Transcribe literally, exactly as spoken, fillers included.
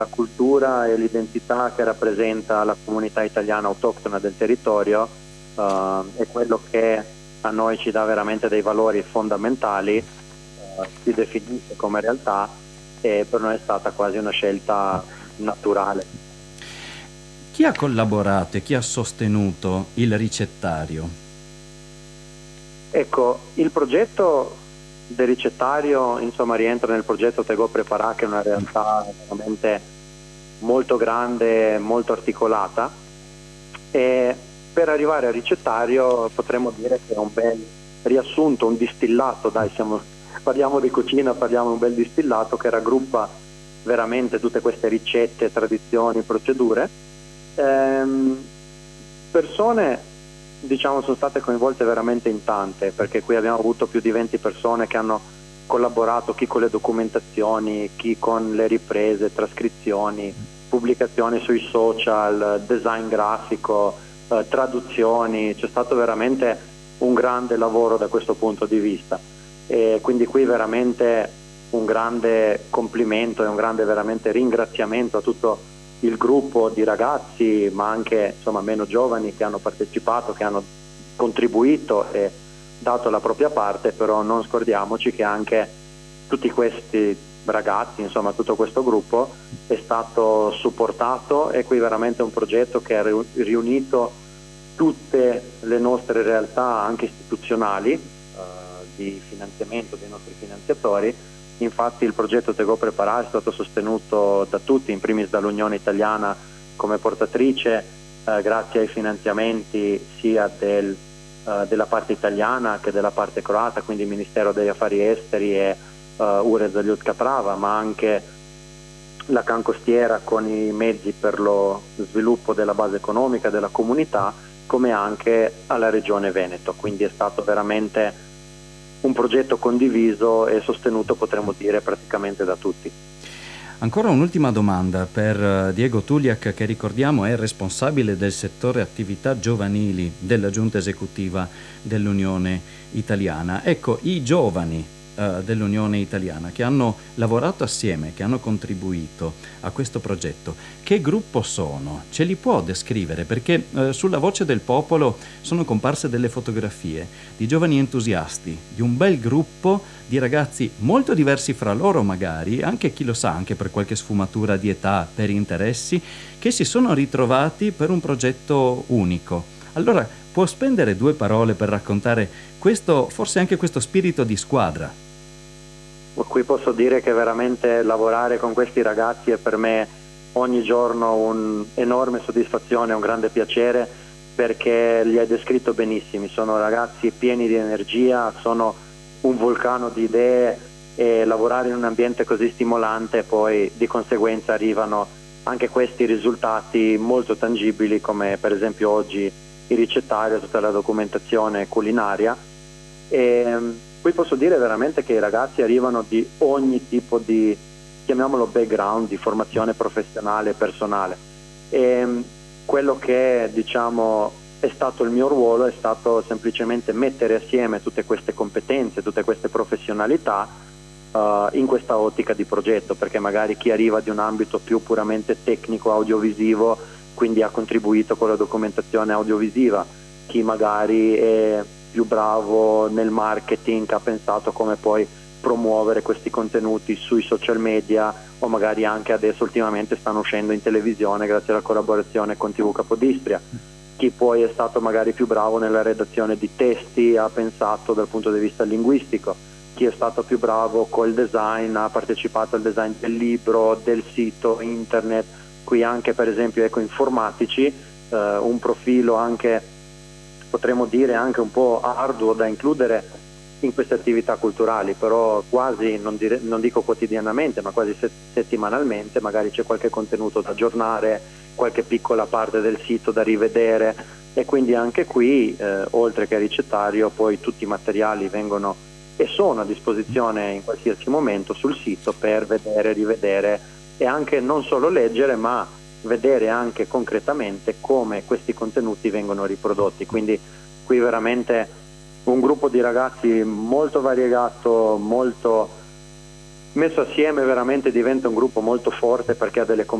la cultura e l'identità che rappresenta la comunità italiana autoctona del territorio uh, è quello che a noi ci dà veramente dei valori fondamentali, uh, si definisce come realtà e per noi è stata quasi una scelta naturale. Chi ha collaborato e chi ha sostenuto il ricettario? Ecco, il progetto del ricettario insomma rientra nel progetto Tego Prepara, che è una realtà veramente molto grande, molto articolata, e per arrivare al ricettario potremmo dire che è un bel riassunto, un distillato, dai, siamo, parliamo di cucina, parliamo di un bel distillato che raggruppa veramente tutte queste ricette, tradizioni, procedure. Ehm, persone, diciamo, sono state coinvolte veramente in tante, perché qui abbiamo avuto più di venti persone che hanno collaborato, chi con le documentazioni, chi con le riprese, trascrizioni, pubblicazioni sui social, design grafico, eh, traduzioni. C'è stato veramente un grande lavoro da questo punto di vista, e quindi qui veramente un grande complimento e un grande veramente ringraziamento a tutto il gruppo di ragazzi, ma anche insomma meno giovani, che hanno partecipato, che hanno contribuito e dato la propria parte. Però non scordiamoci che anche tutti questi ragazzi, insomma tutto questo gruppo è stato supportato, e qui veramente un progetto che ha riunito tutte le nostre realtà anche istituzionali, eh, di finanziamento dei nostri finanziatori. Infatti il progetto Tego Prepara è stato sostenuto da tutti, in primis dall'Unione Italiana come portatrice, eh, grazie ai finanziamenti sia del, eh, della parte italiana che della parte croata, quindi Ministero degli Affari Esteri e uh, Ured za ljudska prava, ma anche la Can Costiera con i mezzi per lo sviluppo della base economica della comunità, come anche alla Regione Veneto. Quindi è stato veramente un progetto condiviso e sostenuto, potremmo dire, praticamente da tutti. Ancora un'ultima domanda per Diego Tuliak, che ricordiamo è responsabile del settore attività giovanili della Giunta Esecutiva dell'Unione Italiana. Ecco, i giovani eh, dell'Unione Italiana che hanno lavorato assieme, che hanno contribuito a questo progetto, che gruppo sono? Ce li può descrivere? Perché eh, sulla Voce del Popolo sono comparse delle fotografie di giovani entusiasti, di un bel gruppo di ragazzi molto diversi fra loro magari, anche chi lo sa, anche per qualche sfumatura di età, per interessi, che si sono ritrovati per un progetto unico. Allora, può spendere due parole per raccontare questo, forse anche questo spirito di squadra? Qui posso dire che veramente lavorare con questi ragazzi è per me ogni giorno un'enorme soddisfazione, un grande piacere, perché li hai descritto benissimo. Sono ragazzi pieni di energia, sono un vulcano di idee, e lavorare in un ambiente così stimolante poi di conseguenza arrivano anche questi risultati molto tangibili, come per esempio oggi il ricettario, tutta la documentazione culinaria. E qui posso dire veramente che i ragazzi arrivano di ogni tipo di, chiamiamolo background, di formazione professionale e personale, e quello che diciamo è stato il mio ruolo è stato semplicemente mettere assieme tutte queste competenze, tutte queste professionalità uh, in questa ottica di progetto, perché magari chi arriva di un ambito più puramente tecnico, audiovisivo, quindi ha contribuito con la documentazione audiovisiva, chi magari è più bravo nel marketing, ha pensato come poi promuovere questi contenuti sui social media, o magari anche adesso ultimamente stanno uscendo in televisione grazie alla collaborazione con T V Capodistria. Chi poi è stato magari più bravo nella redazione di testi, ha pensato dal punto di vista linguistico. Chi è stato più bravo col design, ha partecipato al design del libro, del sito internet. Qui anche per esempio ecco informatici, eh, un profilo anche, potremmo dire anche un po' arduo da includere in queste attività culturali, però quasi, non, dire, non dico quotidianamente, ma quasi set- settimanalmente, magari c'è qualche contenuto da aggiornare, qualche piccola parte del sito da rivedere, e quindi anche qui, eh, oltre che ricettario, poi tutti i materiali vengono e sono a disposizione in qualsiasi momento sul sito per vedere, rivedere e anche non solo leggere, ma vedere anche concretamente come questi contenuti vengono riprodotti. Quindi qui veramente un gruppo di ragazzi molto variegato, molto messo assieme veramente diventa un gruppo molto forte perché ha delle